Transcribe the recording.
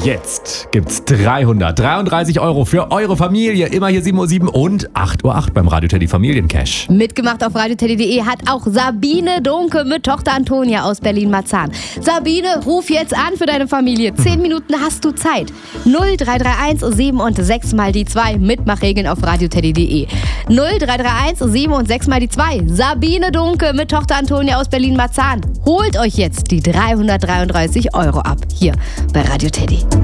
Jetzt gibt's 333 € für eure Familie. Immer hier 7:07 Uhr und 8:08 Uhr beim Radio Teddy Familiencash. Mitgemacht auf radioteddy.de hat auch Sabine Dunke mit Tochter Antonia aus Berlin-Marzahn. Sabine, ruf jetzt an für deine Familie. 10 Minuten hast du Zeit. 0331 7 und 6 mal die 2. Mitmachregeln auf radioteddy.de. 0331 7 und 6 mal die 2. Sabine Dunke mit Tochter Antonia aus Berlin-Marzahn. Holt euch jetzt die 333 € ab. Hier bei Radio Teddy.